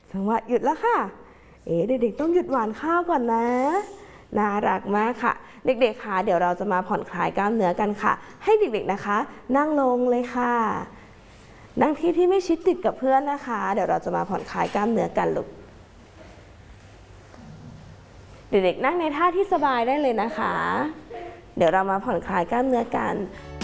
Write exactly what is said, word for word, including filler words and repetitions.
จังหวะหยุดแล้วค่ะเอ๋เด็กๆต้องหยุดหวานข้าวก่อนนะน่ารักมากค่ะเด็กๆค่ะเดี๋ยวเราจะมาผ่อนคลายกล้ามเนื้อกันค่ะให้เด็กๆนะคะนั่งลงเลยค่ะนั่งที่ที่ไม่ชิดติดกับเพื่อนนะคะเดี๋ยวเราจะมาผ่อนคลายกล้ามเนื้อกันลูกเด็กๆนั่งในท่าที่สบายได้เลยนะคะเดี๋ยวเรามาผ่อนคลายกล้ามเนื้อกัน